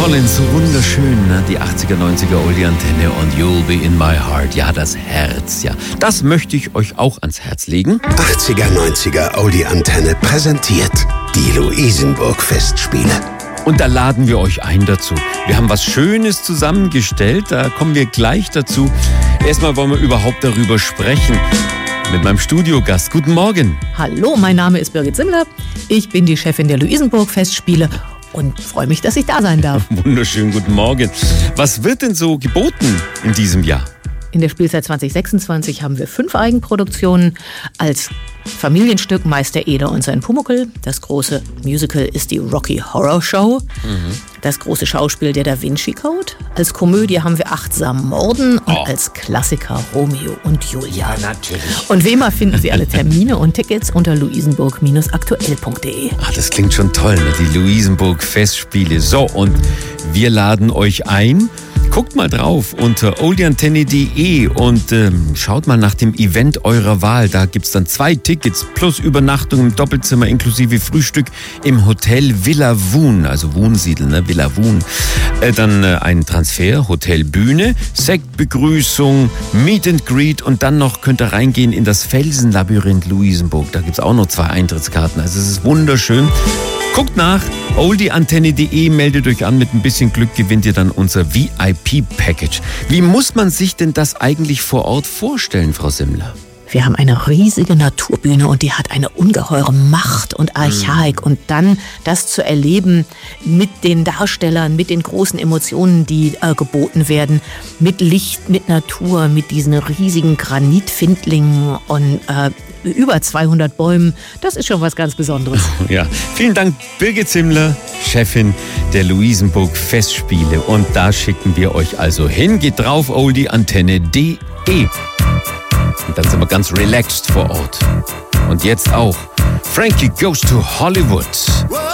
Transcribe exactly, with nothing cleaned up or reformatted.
Collins, so wunderschön, ne? Die achtziger, neunziger Oldie-Antenne und You'll Be In My Heart. Ja, das Herz, ja. Das möchte ich euch auch ans Herz legen. achtziger, neunziger Oldie-Antenne präsentiert die Luisenburg-Festspiele. Und da laden wir euch ein dazu. Wir haben was Schönes zusammengestellt, da kommen wir gleich dazu. Erstmal wollen wir überhaupt darüber sprechen. Mit meinem Studiogast. Guten Morgen. Hallo, mein Name ist Birgit Simmler. Ich bin die Chefin der Luisenburg-Festspiele und freue mich, dass ich da sein darf. Wunderschönen guten Morgen. Was wird denn so geboten in diesem Jahr? In der Spielzeit zwanzig sechsundzwanzig haben wir fünf Eigenproduktionen. Als Familienstück Meister Eder und sein Pumuckl. Das große Musical ist die Rocky Horror Show. Mhm. Das große Schauspiel der Da Vinci Code. Als Komödie haben wir Achtsam Morden und oh. als Klassiker Romeo und Julia. Ja, natürlich. Und wie immer finden Sie alle Termine und Tickets unter luisenburg aktuell punkt de. Ah, das klingt schon toll, ne? Die Luisenburg-Festspiele. So, und wir laden euch ein. Guckt mal drauf unter oldieantenne punkt de und ähm, schaut mal nach dem Event eurer Wahl. Da gibt's dann zwei Tickets plus Übernachtung im Doppelzimmer inklusive Frühstück im Hotel Villa Woon, also Wohnsiedel, ne? Villa Woon. Äh, dann äh, ein Transfer, Hotel Bühne, Sektbegrüßung, Meet and Greet und dann noch könnt ihr reingehen in das Felsenlabyrinth Luisenburg. Da gibt's auch noch zwei Eintrittskarten. Also es ist wunderschön. Guckt nach, oldieantenne punkt de, meldet euch an, mit ein bisschen Glück gewinnt ihr dann unser V I P-Package. Wie muss man sich denn das eigentlich vor Ort vorstellen, Frau Simmler? Wir haben eine riesige Naturbühne und die hat eine ungeheure Macht und Archaik. Mhm. Und dann das zu erleben mit den Darstellern, mit den großen Emotionen, die äh, geboten werden, mit Licht, mit Natur, mit diesen riesigen Granitfindlingen und äh, über zweihundert Bäumen, das ist schon was ganz Besonderes. Ja, vielen Dank, Birgit Simmler, Chefin der Luisenburg-Festspiele. Und da schicken wir euch also hin. Geht drauf, oldieantenne punkt de. Und dann sind wir ganz relaxed vor Ort. Und jetzt auch Frankie Goes to Hollywood.